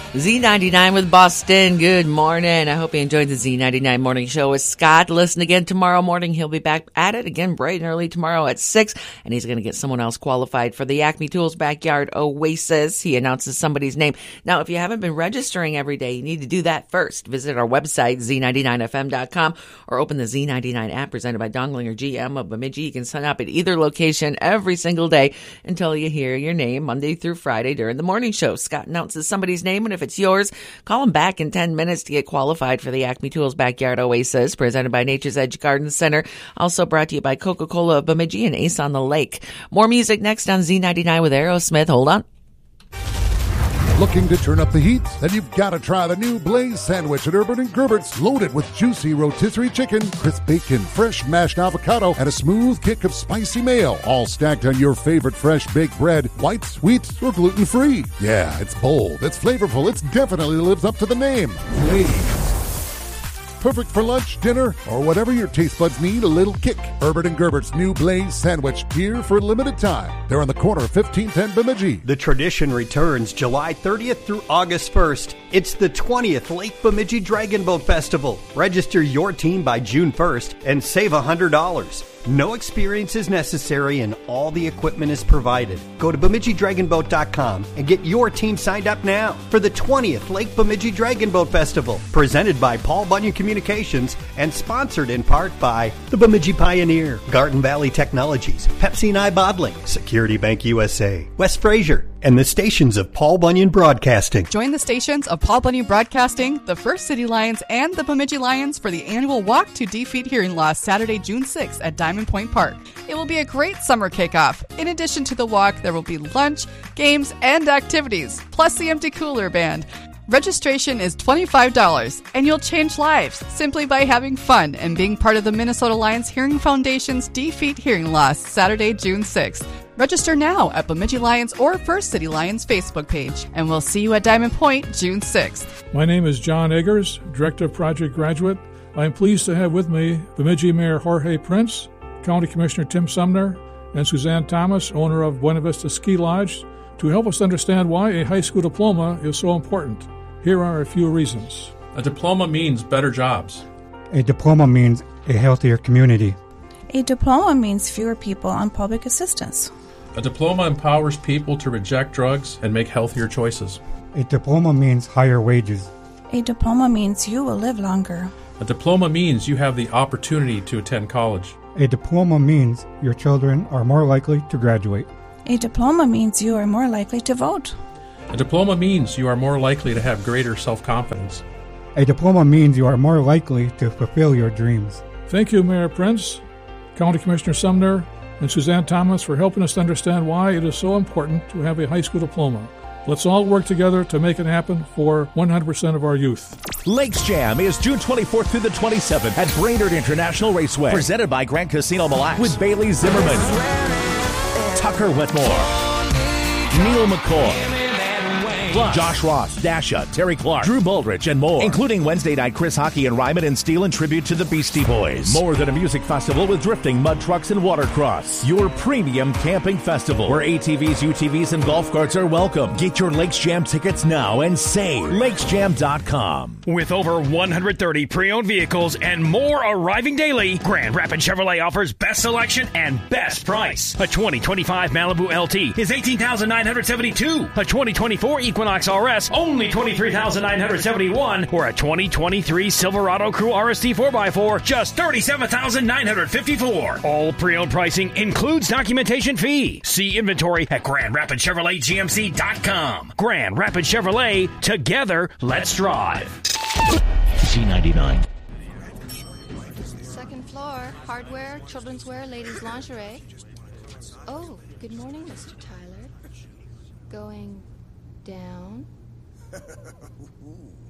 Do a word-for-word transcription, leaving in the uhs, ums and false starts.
Z ninety-nine with Boston. Good morning. I hope you enjoyed the Z ninety-nine morning show with Scott. Listen again tomorrow morning. He'll be back at it again bright and early tomorrow at six, and he's going to get someone else qualified for the Acme Tools Backyard Oasis. He announces somebody's name. Now, if you haven't been registering every day, you need to do that first. Visit our website, z ninety-nine f m dot com, or open the Z ninety-nine app presented by Donglinger G M of Bemidji. You can sign up at either location every single day until you hear your name Monday through Friday during the morning show. Scott announces somebody's name, and if it's yours, call him back in ten minutes to get qualified for the Acme Tools Backyard Oasis, presented by Nature's Edge Garden Center. Also brought to you by Coca-Cola of Bemidji and Ace on the Lake. More music next on Z ninety-nine with Aerosmith. Hold on. Looking to turn up the heat? Then you've got to try the new Blaze Sandwich at Urban and Gerbert's, loaded with juicy rotisserie chicken, crisp bacon, fresh mashed avocado, and a smooth kick of spicy mayo, all stacked on your favorite fresh baked bread, white, sweet, or gluten-free. Yeah, it's bold, it's flavorful, it definitely lives up to the name. Blaze. Perfect for lunch, dinner, or whatever your taste buds need a little kick. Urban and Gerbert's new Blaze Sandwich, here for a limited time. They're on the corner of fifteenth and Bemidji. The tradition returns July thirtieth through August first. It's the twentieth Lake Bemidji Dragon Boat Festival. Register your team by June first and save one hundred dollars. No experience is necessary and all the equipment is provided. Go to Bemidji Dragon Boat dot com and get your team signed up now for the twentieth Lake Bemidji Dragon Boat Festival, presented by Paul Bunyan Communications and sponsored in part by the Bemidji Pioneer, Garden Valley Technologies, Pepsi and I Bottling, Security Bank U S A, West Fraser, and the stations of Paul Bunyan Broadcasting. Join the stations of Paul Bunyan Broadcasting, the First City Lions, and the Bemidji Lions for the annual Walk to Defeat Hearing Loss Saturday, June sixth at Diamond Point Park. It will be a great summer kickoff. In addition to the walk, there will be lunch, games, and activities, plus the Empty Cooler Band. Registration is twenty-five dollars, and you'll change lives simply by having fun and being part of the Minnesota Lions Hearing Foundation's Defeat Hearing Loss Saturday, June sixth. Register now at Bemidji Lions or First City Lions Facebook page, and we'll see you at Diamond Point June sixth. My name is John Eggers, Director of Project Graduate. I am pleased to have with me Bemidji Mayor Jorge Prince, County Commissioner Tim Sumner, and Suzanne Thomas, owner of Buena Vista Ski Lodge, to help us understand why a high school diploma is so important. Here are a few reasons. A diploma means better jobs. A diploma means a healthier community. A diploma means fewer people on public assistance. A diploma empowers people to reject drugs and make healthier choices. A diploma means higher wages. A diploma means you will live longer. A diploma means you have the opportunity to attend college. A diploma means your children are more likely to graduate. A diploma means you are more likely to vote. A diploma means you are more likely to have greater self-confidence. A diploma means you are more likely to fulfill your dreams. Thank you, Mayor Prince, County Commissioner Sumner, and Suzanne Thomas for helping us understand why it is so important to have a high school diploma. Let's all work together to make it happen for one hundred percent of our youth. Lakes Jam is June twenty-fourth through the twenty-seventh at Brainerd International Raceway. Presented by Grand Casino Mille Lacs with Bailey Zimmerman, Tucker Whitmore, Neil McCoy, Josh Ross, Dasha, Terry Clark, Drew Baldridge, and more, including Wednesday night Chris Hockey and Ryman and Steel in tribute to the Beastie Boys. More than a music festival with drifting, mud trucks, and watercross. Your premium camping festival where A T Vs, U T Vs, and golf carts are welcome. Get your Lakes Jam tickets now and save. Lakes Jam dot com. With over one hundred thirty pre-owned vehicles and more arriving daily, Grand Rapids Chevrolet offers best selection and best price. A twenty twenty-five Malibu L T is eighteen thousand nine hundred seventy-two dollars. A twenty twenty-four Equinox R S, only twenty-three thousand nine hundred seventy-one dollars. Or a twenty twenty-three Silverado Crew R S T four by four, just thirty-seven thousand nine hundred fifty-four dollars. All pre-owned pricing includes documentation fee. See inventory at Grand Rapids Chevrolet G M C dot com. Grand Rapids Chevrolet, together, let's drive. Z ninety-nine. Second floor, hardware, children's wear, ladies' lingerie. Oh, good morning, Mister Tyler. Going down.